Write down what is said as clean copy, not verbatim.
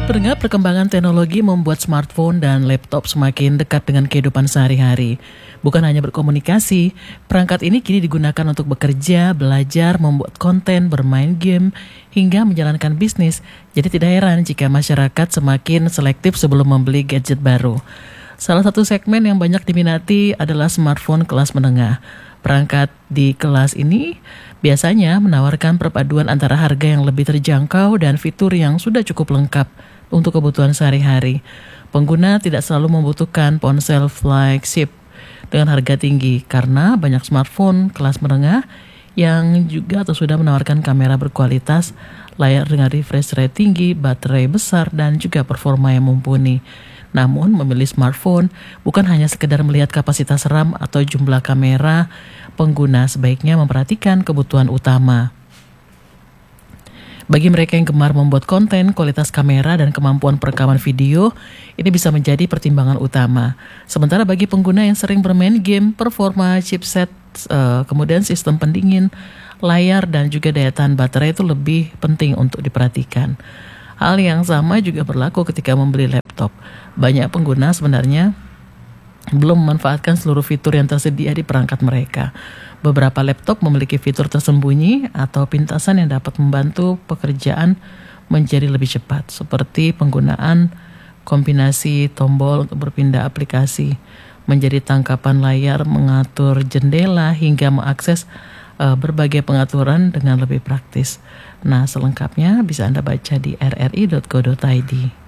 Pendengar, perkembangan teknologi membuat smartphone dan laptop semakin dekat dengan kehidupan sehari-hari. Bukan hanya berkomunikasi, perangkat ini kini digunakan untuk bekerja, belajar, membuat konten, bermain game, hingga menjalankan bisnis. Jadi tidak heran jika masyarakat semakin selektif sebelum membeli gadget baru. Salah satu segmen yang banyak diminati adalah smartphone kelas menengah. Perangkat di kelas ini biasanya menawarkan perpaduan antara harga yang lebih terjangkau dan fitur yang sudah cukup lengkap untuk kebutuhan sehari-hari. Pengguna tidak selalu membutuhkan ponsel flagship dengan harga tinggi karena banyak smartphone kelas menengah yang juga atau sudah menawarkan kamera berkualitas, layar dengan refresh rate tinggi, baterai besar, dan juga performa yang mumpuni. Namun memilih smartphone bukan hanya sekedar melihat kapasitas RAM atau jumlah kamera, pengguna sebaiknya memperhatikan kebutuhan utama. Bagi mereka yang gemar membuat konten, kualitas kamera dan kemampuan perekaman video ini bisa menjadi pertimbangan utama. Sementara bagi pengguna yang sering bermain game, performa chipset, kemudian sistem pendingin, layar dan juga daya tahan baterai itu lebih penting untuk diperhatikan. Hal yang sama juga berlaku ketika membeli laptop. Banyak pengguna sebenarnya belum memanfaatkan seluruh fitur yang tersedia di perangkat mereka. Beberapa laptop memiliki fitur tersembunyi atau pintasan yang dapat membantu pekerjaan menjadi lebih cepat, seperti penggunaan kombinasi tombol untuk berpindah aplikasi, menjadi tangkapan layar, mengatur jendela, hingga mengakses berbagai pengaturan dengan lebih praktis. Nah, selengkapnya bisa Anda baca di rri.co.id.